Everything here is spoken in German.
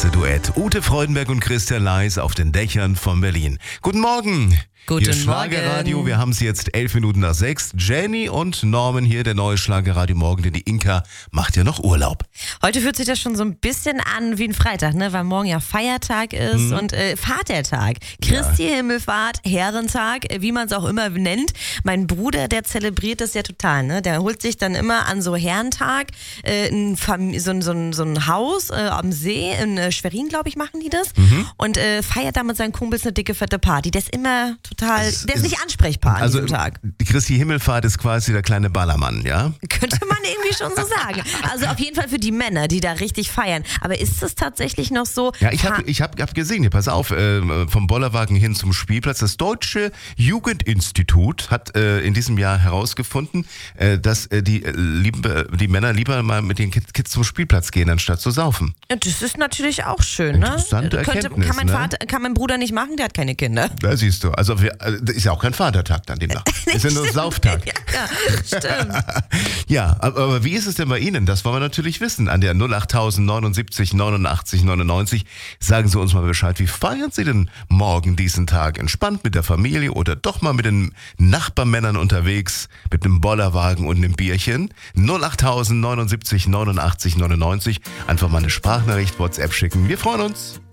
Klasse-Duett. Ute Freudenberg und Christian Leis auf den Dächern von Berlin. Guten Morgen. Guten hier Schlagerradio, Morgen. wir haben es jetzt 11 Minuten nach 6. Jenny und Norman hier, der neue Schlagerradio Morgen, denn die Inka macht ja noch Urlaub. Heute fühlt sich das schon so ein bisschen an wie ein Freitag, ne? Weil morgen ja Feiertag ist und Vatertag. Christi Himmelfahrt, Herrentag, wie man es auch immer nennt. Mein Bruder, der zelebriert das ja total, ne? Der holt sich dann immer an so Herrentag so ein Haus am See, in Schwerin, glaube ich, machen die das. Und feiert da mit seinen Kumpels eine dicke, fette Party. Der ist immer total, der ist nicht ansprechbar an diesem Tag. Die Christi Himmelfahrt ist quasi der kleine Ballermann, ja? Könnte man irgendwie schon so sagen. Also auf jeden Fall für die Männer, die da richtig feiern. Aber ist es tatsächlich noch so? Ja, ich hab gesehen, hier, pass auf, vom Bollerwagen hin zum Spielplatz. Das Deutsche Jugendinstitut hat in diesem Jahr herausgefunden, dass die Männer lieber mal mit den Kids zum Spielplatz gehen, anstatt zu saufen. Ja, das ist natürlich auch schön, ne? Interessante Erkenntnis, kann mein Bruder nicht machen, der hat keine Kinder. Da siehst du, also ist ja auch kein Vatertag dann demnach. Ist ja nur Sauftag. Ja, stimmt. Ja, aber wie ist es denn bei Ihnen? Das wollen wir natürlich wissen. An der 08000 79 89 99 sagen Sie uns mal Bescheid. Wie feiern Sie denn morgen diesen Tag? Entspannt mit der Familie oder doch mal mit den Nachbarmännern unterwegs, mit einem Bollerwagen und einem Bierchen? 08000 79 89 99. Einfach mal eine Sprachnachricht, WhatsApp schicken. Wir freuen uns.